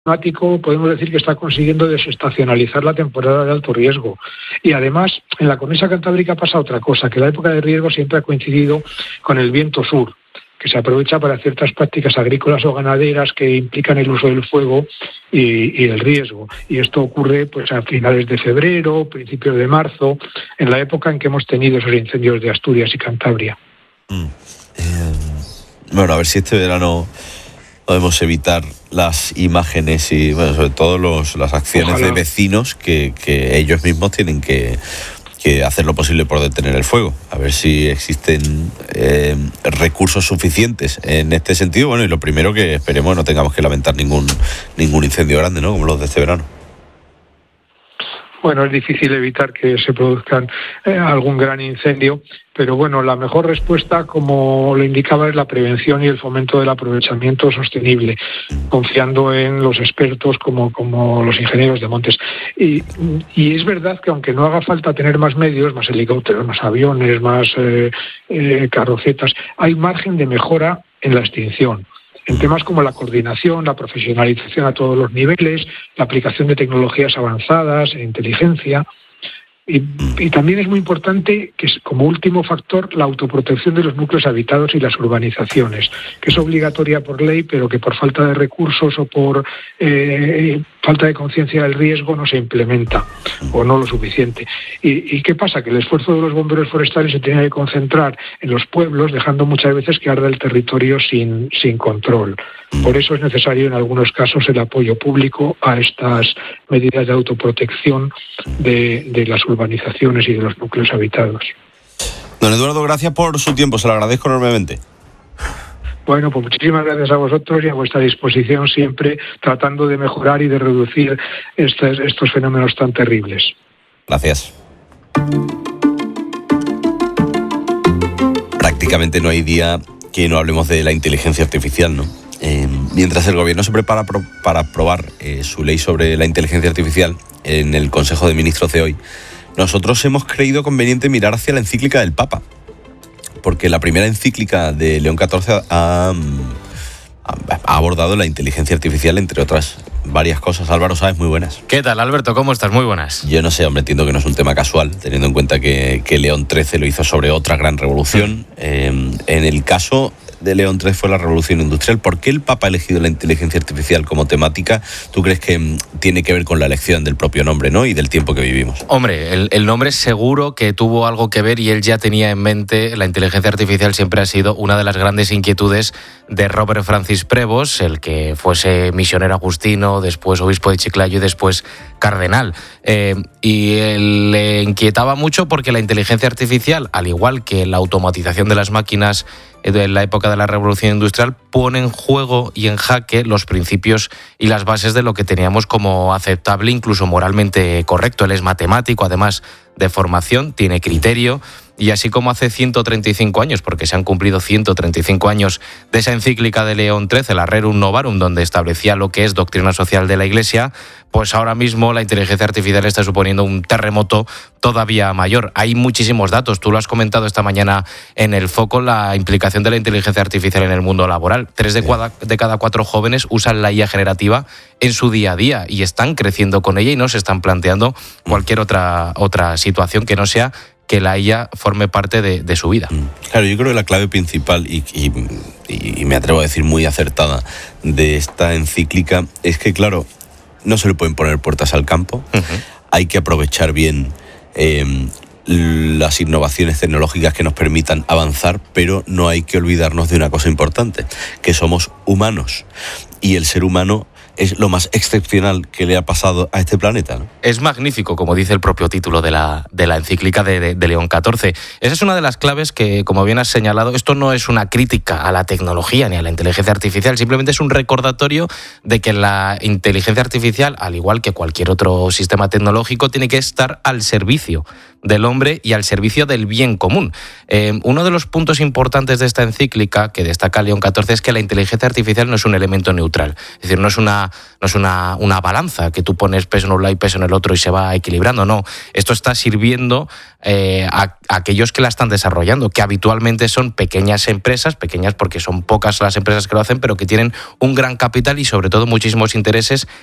climático podemos decir que está consiguiendo desestacionalizar la temporada de alto riesgo. Y además, en la cornisa cantábrica pasa otra cosa, que la época de riesgo siempre ha coincidido con el viento sur, que se aprovecha para ciertas prácticas agrícolas o ganaderas que implican el uso del fuego y el riesgo. Y esto ocurre pues a finales de febrero, principios de marzo, en la época en que hemos tenido esos incendios de Asturias y Cantabria. Bueno, a ver si este verano podemos evitar las imágenes y, bueno, sobre todo las acciones de vecinos que ellos mismos tienen que hacer lo posible por detener el fuego. A ver si existen recursos suficientes en este sentido. Bueno, y lo primero que esperemos no tengamos que lamentar ningún incendio grande, ¿no? Como los de este verano. Bueno, es difícil evitar que se produzcan algún gran incendio, pero bueno, la mejor respuesta, como lo indicaba, es la prevención y el fomento del aprovechamiento sostenible, confiando en los expertos como los ingenieros de montes. Y es verdad que aunque no haga falta tener más medios, más helicópteros, más aviones, más carrocetas, hay margen de mejora en la extinción. En temas como la coordinación, la profesionalización a todos los niveles, la aplicación de tecnologías avanzadas, inteligencia. Y también es muy importante, que es, como último factor, la autoprotección de los núcleos habitados y las urbanizaciones, que es obligatoria por ley, pero que por falta de recursos o por falta de conciencia del riesgo no se implementa, o no lo suficiente. ¿Y qué pasa? Que el esfuerzo de los bomberos forestales se tiene que concentrar en los pueblos, dejando muchas veces que arda el territorio sin control. Por eso es necesario en algunos casos el apoyo público a estas medidas de autoprotección de las urbanizaciones y de los núcleos habitados. Don Eduardo, gracias por su tiempo, se lo agradezco enormemente. Bueno, pues muchísimas gracias a vosotros y a vuestra disposición siempre, tratando de mejorar y de reducir estos fenómenos tan terribles. Gracias. Prácticamente no hay día que no hablemos de la inteligencia artificial, ¿no? Mientras el gobierno se prepara para aprobar su ley sobre la inteligencia artificial en el Consejo de Ministros de hoy, nosotros hemos creído conveniente mirar hacia la encíclica del Papa, porque la primera encíclica de León XIV ha abordado la inteligencia artificial, entre otras varias cosas. Álvaro Sáez, muy buenas. ¿Qué tal, Alberto? ¿Cómo estás? Muy buenas. Yo no sé, hombre, entiendo que no es un tema casual, teniendo en cuenta que León XIII lo hizo sobre otra gran revolución. En el caso de León XIII fue la revolución industrial. ¿Por qué el Papa ha elegido la inteligencia artificial como temática? ¿Tú crees que tiene que ver con la elección del propio nombre, ¿no? Y del tiempo que vivimos? Hombre, el nombre seguro que tuvo algo que ver, y él ya tenía en mente la inteligencia artificial. Siempre ha sido una de las grandes inquietudes de Robert Francis Prevost, el que fuese misionero agustino, después obispo de Chiclayo y después cardenal. Y le inquietaba mucho porque la inteligencia artificial, al igual que la automatización de las máquinas en la época de la revolución industrial, pone en juego y en jaque los principios y las bases de lo que teníamos como aceptable, incluso moralmente correcto. Él es matemático, además de formación, tiene criterio. Y así como hace 135 años, porque se han cumplido 135 años de esa encíclica de León XIII, la Rerum Novarum, donde establecía lo que es doctrina social de la Iglesia, pues ahora mismo la inteligencia artificial está suponiendo un terremoto todavía mayor. Hay muchísimos datos, tú lo has comentado esta mañana en El Foco, la implicación de la inteligencia artificial en el mundo laboral. 3 de cada 4 jóvenes usan la IA generativa en su día a día y están creciendo con ella y no se están planteando cualquier otra situación que no sea que la IA forme parte de su vida. Claro, yo creo que la clave principal y me atrevo a decir muy acertada de esta encíclica es que, claro, no se le pueden poner puertas al campo. Hay que aprovechar bien las innovaciones tecnológicas que nos permitan avanzar, pero no hay que olvidarnos de una cosa importante, que somos humanos y el ser humano es lo más excepcional que le ha pasado a este planeta, ¿no? Es magnífico, como dice el propio título de la encíclica de León XIV. Esa es una de las claves que, como bien has señalado, esto no es una crítica a la tecnología ni a la inteligencia artificial, simplemente es un recordatorio de que la inteligencia artificial, al igual que cualquier otro sistema tecnológico, tiene que estar al servicio del hombre y al servicio del bien común. Uno de los puntos importantes de esta encíclica que destaca León XIV es que la inteligencia artificial no es un elemento neutral, es decir, no es una balanza que tú pones peso en un lado y peso en el otro y se va equilibrando, no. Esto está sirviendo a aquellos que la están desarrollando, que habitualmente son pequeñas empresas, pequeñas porque son pocas las empresas que lo hacen, pero que tienen un gran capital y sobre todo muchísimos intereses